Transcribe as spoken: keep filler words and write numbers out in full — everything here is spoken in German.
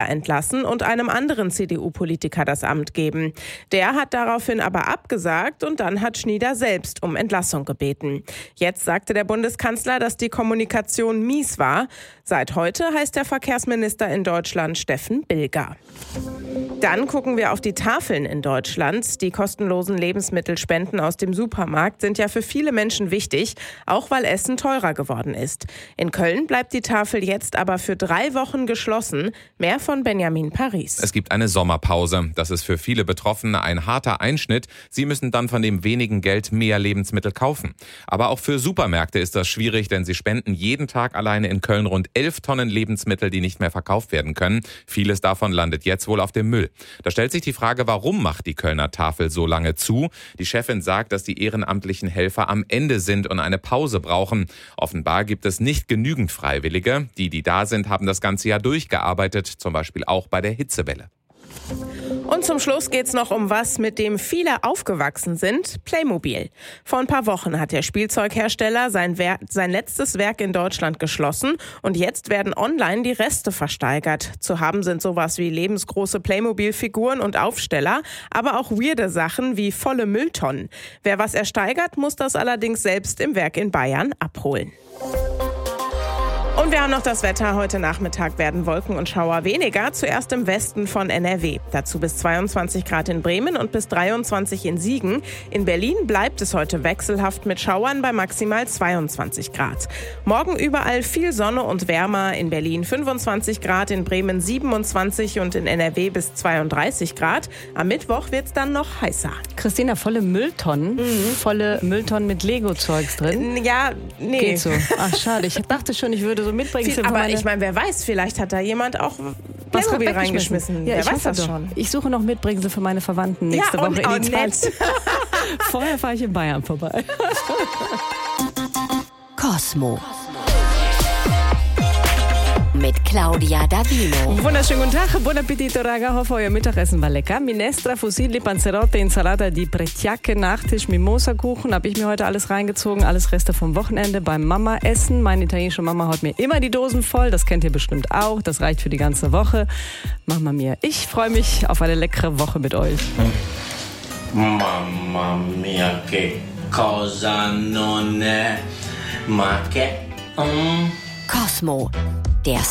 Müller entlassen und einem anderen C D U-Politiker das Amt geben. Der hat daraufhin aber abgesagt und dann hat Schnieder selbst um Entlassung gebeten. Jetzt sagte der Bundeskanzler, dass die Kommunikation mies war. Seit heute heißt der Verkehrsminister in Deutschland Steffen Bilger. Dann gucken wir auf die Tafeln in Deutschland. Die kostenlosen Lebensmittelspenden aus dem Supermarkt sind ja für viele Menschen wichtig, auch weil Essen teurer geworden ist. In Köln bleibt die Tafel jetzt aber für drei Wochen geschlossen. Mehr von Benjamin Paris. Es gibt eine Sommerpause. Das ist für viele Betroffene ein harter Einschnitt. Sie müssen dann von dem wenigen Geld mehr Lebensmittel kaufen. Aber auch für Supermärkte ist das schwierig, denn sie spenden jeden Tag alleine in Köln rund elf Tonnen Lebensmittel, die nicht mehr verkauft werden können. Vieles davon landet jetzt wohl auf dem Müll. Da stellt sich die Frage, warum macht die Kölner Tafel so lange zu? Die Chefin sagt, dass die ehrenamtlichen Helfer am Ende sind und eine Pause brauchen. Offenbar gibt es nicht genügend Freiwillige. Die, die da sind, haben das ganze Jahr durchgearbeitet, zum Beispiel auch bei der Hitzewelle. Und zum Schluss geht's noch um was, mit dem viele aufgewachsen sind: Playmobil. Vor ein paar Wochen hat der Spielzeughersteller sein, Wer- sein letztes Werk in Deutschland geschlossen und jetzt werden online die Reste versteigert. Zu haben sind sowas wie lebensgroße Playmobil-Figuren und Aufsteller, aber auch weirde Sachen wie volle Mülltonnen. Wer was ersteigert, muss das allerdings selbst im Werk in Bayern abholen. Und wir haben noch das Wetter. Heute Nachmittag werden Wolken und Schauer weniger, zuerst im Westen von N R W. Dazu bis zweiundzwanzig Grad in Bremen und bis dreiundzwanzig in Siegen. In Berlin bleibt es heute wechselhaft mit Schauern bei maximal zweiundzwanzig Grad. Morgen überall viel Sonne und wärmer. In Berlin fünfundzwanzig Grad, in Bremen siebenundzwanzig und in N R W bis zweiunddreißig Grad. Am Mittwoch wird es dann noch heißer. Christina, volle Mülltonnen? Mhm. Volle Mülltonnen mit Lego-Zeugs drin? Ja, nee. Geht so. Ach, schade. Ich dachte schon, ich würde so mitbringen. Viel, aber ich meine, wer weiß, vielleicht hat da jemand auch Playmobil reingeschmissen. Ja, wer ich weiß das doch. schon. Ich suche noch Mitbringsel für meine Verwandten nächste ja, und, Woche in und Italien. Vorher fahre ich in Bayern vorbei. Cosmo. Mit Claudia Davino. Wunderschönen guten Tag, buon appetito raga, hoffe euer Mittagessen war lecker. Minestra, Fusilli, Panzerotte, Insalata di Pretjacke, Nachtisch, Mimosa-Kuchen, habe ich mir heute alles reingezogen, alles Reste vom Wochenende beim Mama-Essen. Meine italienische Mama haut mir immer die Dosen voll, das kennt ihr bestimmt auch, das reicht für die ganze Woche. Mama mia, ich freue mich auf eine leckere Woche mit euch. Mamma mia, che cosa non è, ma che... Mm. Cosmo. Der